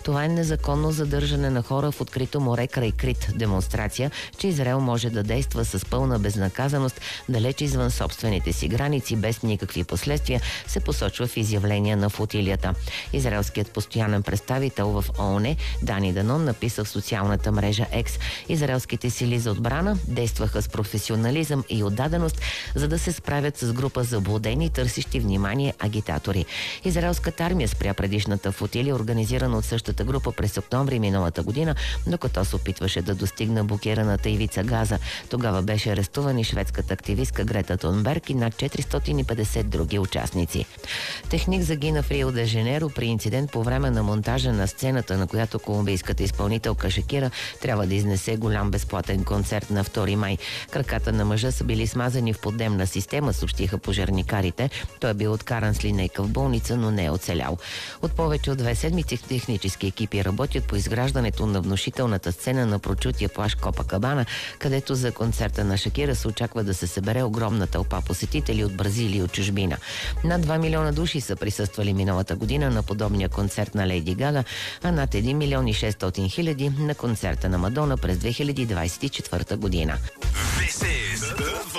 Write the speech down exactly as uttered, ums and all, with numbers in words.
Това е незаконно задържане на хора в открито море край Крит. Демонстрация, че Израел може да действа с пълна безнаказаност, далеч извън собствените си граници, без никакви последствия, се посочва в изявление на флотилията. Израелският постоянен представител в ООН Дани Данон написа в социалната мрежа X: израелските сили за отбрана действаха с професионализъм и отдаденост, за да се справят с група заблудени, търсещи внимание агитатори. Израелската армия спря предишната флотилия, организирана от същата група през октомври миналата година, докато се опитваше да достигне блокираната ивица Газа. Тогава беше арестувана и шведската активистка Грета Тунберг и над четиристотин и петдесет други участници. Техник загина в Рио де Жанейро при инцидент по време на монтажа на сцената, на която колумбийската изпълнителка Шакира трябва да изнесе голям безплатен концерт на втори май. Краката на мъжа са били смазани в подземна система, съобщиха пожарникарите. Той е бил откаран с линейка в болница, но не е оцелял. От повече от две седмици технически екипи работят по изграждането на внушителната сцена на прочутия плаж Копакабана, където за концерта на Шакира се очаква да се събере огромна тълпа посетители от Бразилия и от чужбина. Над два милиона души са присъствали миналата година на подобния концерт на Лейди Гага, а над един милион и шестстотин хиляди на концерта на Мадона през две хиляди двадесет и четвърта година. This is the